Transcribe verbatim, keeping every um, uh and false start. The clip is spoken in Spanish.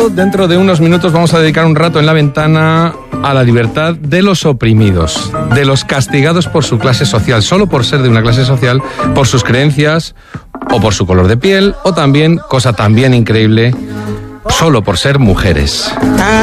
pero dentro de unos minutos vamos a dedicar un rato en la ventana a la libertad de los oprimidos, de los castigados por su clase social, solo por ser de una clase social, por sus creencias o por su color de piel, o también, cosa también increíble, solo por ser mujeres.